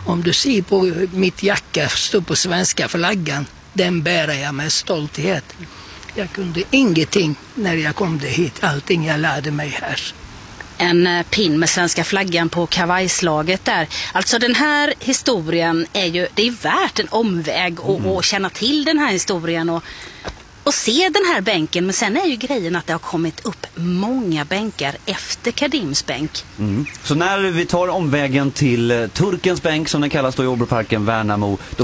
Om du ser på mitt jacka står på svenska flaggan, den bär jag med stolthet. Jag kunde ingenting när jag kom hit, allting jag lärde mig här. En pin med svenska flaggan på kavajslaget där. Alltså den här historien det är värt en omväg att känna till den här historien och se den här bänken. Men sen är ju grejen att det har kommit upp många bänkar efter Kadims bänk. Så när vi tar omvägen till Turkens bänk som den kallas då i Åbroparken Värnamo, då